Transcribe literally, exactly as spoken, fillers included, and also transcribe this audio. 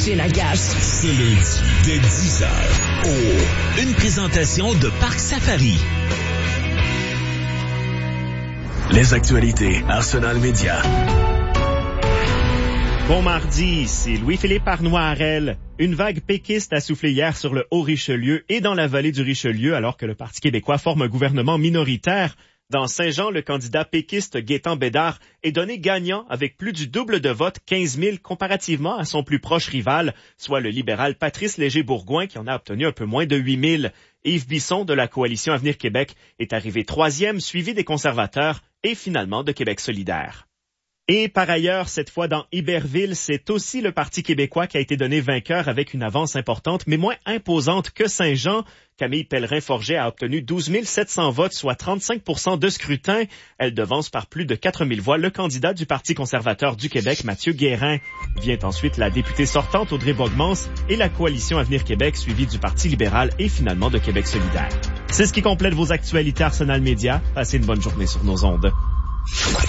Roger Lagasse. Ce lundi, dès dix heures, oh, une présentation de Parc Safari. Les actualités Arsenal Média. Bon mardi, c'est Louis-Philippe Arnois-Harel. Une vague péquiste a soufflé hier sur le Haut-Richelieu et dans la vallée du Richelieu alors que le Parti québécois forme un gouvernement minoritaire. Dans Saint-Jean, le candidat péquiste Gaétan Bédard est donné gagnant avec plus du double de vote, quinze mille, comparativement à son plus proche rival, soit le libéral Patrice Léger-Bourgouin qui en a obtenu un peu moins de huit mille. Yves Bisson de la coalition Avenir Québec est arrivé troisième, suivi des conservateurs et finalement de Québec solidaire. Et par ailleurs, cette fois dans Iberville, c'est aussi le Parti québécois qui a été donné vainqueur avec une avance importante, mais moins imposante que Saint-Jean. Camille Pellerin-Forget a obtenu douze mille sept cents votes, soit trente-cinq pour cent de scrutin. Elle devance par plus de quatre mille voix le candidat du Parti conservateur du Québec, Mathieu Guérin. Vient ensuite la députée sortante, Audrey Bogmans, et la coalition Avenir Québec, suivie du Parti libéral et finalement de Québec solidaire. C'est ce qui complète vos actualités Arsenal Média. Passez une bonne journée sur nos ondes.